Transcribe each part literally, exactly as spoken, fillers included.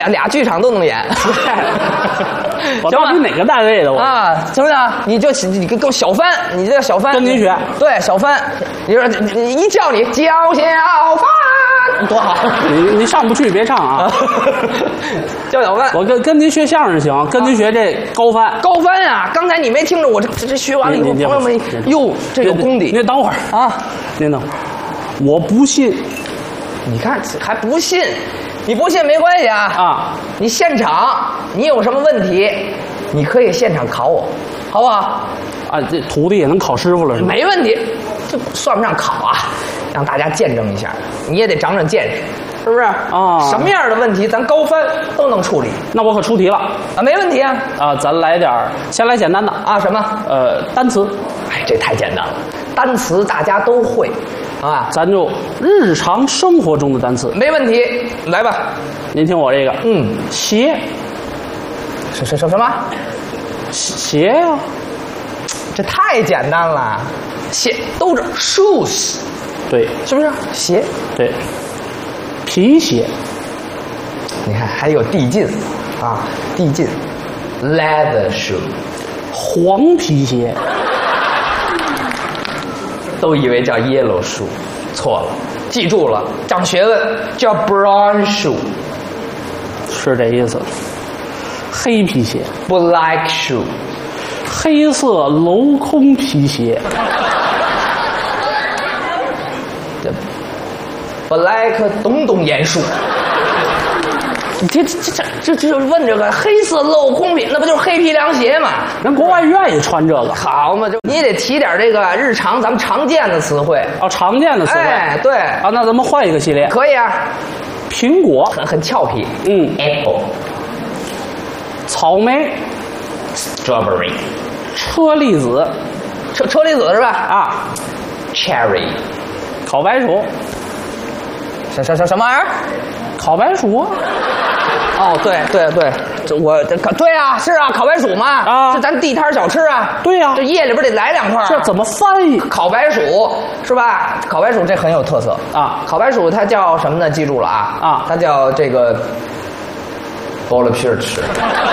俩剧场都能演。 我到底哪个单位的我啊？行不行？你就你给我小帆，你这叫小帆。 跟您学。 对，小帆。你说你一叫你叫小帆，多好。 你你上不去别唱啊。 叫小帆。 我跟跟您学相声行，跟您学这高帆。 高帆呀！刚才你没听着我这这这学完了以后，朋友们，哟，这有功底。 您等会儿啊， 您等会儿，我不信。 你看还不信？你不信没关系啊啊！你现场你有什么问题，你可以现场考我，好不好？ 啊，这徒弟也能考师傅了是吗？ 没问题，这算不上考啊，让大家见证一下，你也得长长见识，是不是？啊，什么样的问题咱高帆都能处理。 那我可出题了啊，没问题啊！ 啊，咱来点儿，先来简单的啊，什么？ 呃，单词。 哎，这太简单了，单词大家都会。啊， 咱就日常生活中的单词， 没问题，来吧。 您听我这个， 嗯， 鞋， 什什什什么？ 鞋呀、啊， 这太简单了，鞋都是 shoes， 对， 是不是？鞋， 对，皮鞋， 你看还有递进啊，递进 ，leather shoe， 黄皮鞋。 都以为叫 yellow shoe， 错了，记住了，长学问，叫 brown shoe， 是这意思。黑皮鞋 ，black shoe， 黑色镂空皮鞋。 black 东东严肃。你这这这这这就是问这个黑色镂空皮，那不就是黑皮凉鞋吗？ 人国外愿意穿这个， 好嘛，就你也得提点这个日常咱们常见的词汇哦，常见的词汇。 哎，对啊，那咱们换一个系列， 可以啊。 苹果很很俏皮， 嗯 ，apple， 草莓 ，strawberry， 车厘子， 车车厘子是吧？ 啊 ，cherry， 烤白薯， 什什什什么玩意儿？ 烤白薯啊。 哦，对对对，这我这对啊，是啊，烤白薯嘛，啊，这咱地摊小吃啊， 对呀、啊， 这夜里边得来两块。 这怎么翻译？ 烤白薯是吧？烤白薯这很有特色啊。烤白薯它叫什么呢？记住了啊啊，它叫这个剥了皮儿吃。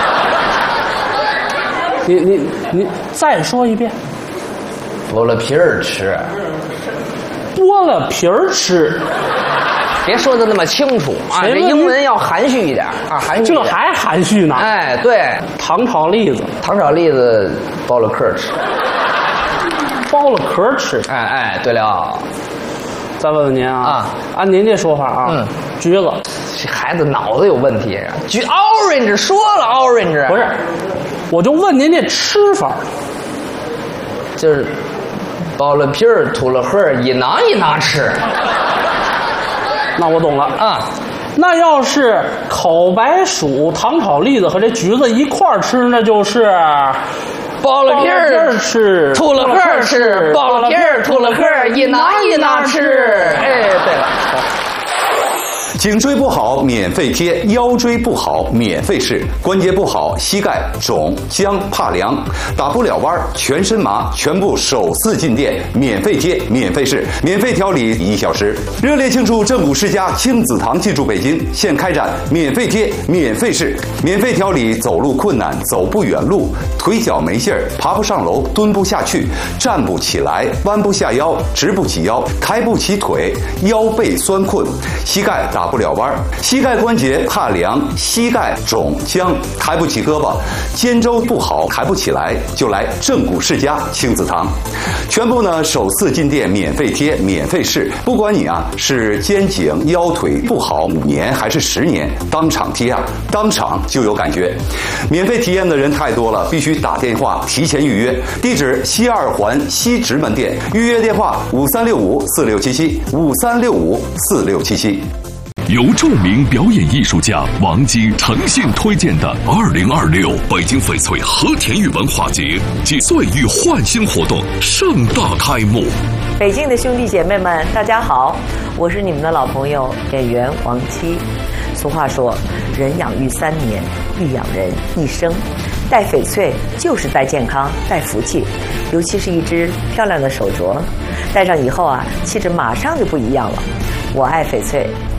你你你再说一遍。 剥了皮儿吃。 剥了皮儿吃。 别说的那么清楚啊！这英文要含蓄一点啊，含蓄。 这还含蓄呢？ 哎，对， 糖炒栗子， 糖炒栗子剥了壳吃， 剥了壳吃。 哎哎，对了， 再问问您啊，啊，按您这说法啊，嗯，橘子， 这孩子脑子有问题。橘 orange 说了 orange， 不是，我就问您这吃法， 就是剥了皮儿吐了核，一囊一囊吃。 那我懂了啊，那要是烤白薯、糖炒栗子和这橘子一块儿吃，那就是剥了皮儿吃， 吐了核吃，剥了皮儿吐了核，一囊一囊吃。哎，对了。 颈椎不好免费贴，腰椎不好免费试，关节不好膝盖肿僵怕凉打不了弯全身麻，全部首次进店免费贴免费试，免费调理一小时。热烈庆祝正骨世家亲子堂进驻北京，现开展免费贴免费试，免费调理走路困难走不远路，腿脚没劲儿爬不上楼蹲不下去站不起来弯不下腰直不起腰抬不起腿腰背酸困膝盖打不了弯，膝盖关节怕凉，膝盖肿僵，抬不起胳膊，肩周不好，抬不起来，就来正骨世家亲子堂。全部呢首次进店免费贴，免费试，不管你啊是肩颈腰腿不好五年还是十年，当场贴啊，当场就有感觉。免费体验的人太多了，必须打电话提前预约。地址西二环西直门店，预约电话五三六五四六七七五三六五四六七七。 由著名表演艺术家王姬诚信推荐的二零二六北京翡翠和田玉文化节暨岁玉焕新活动盛大开幕。 北京的兄弟姐妹们，大家好，我是你们的老朋友演员王姬。俗话说，人养育三年，必养人一生。戴翡翠就是戴健康，戴福气，尤其是一只漂亮的手镯，戴上以后啊，气质马上就不一样了。我爱翡翠，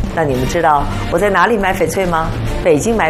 那你们知道我在哪里买翡翠吗？北京买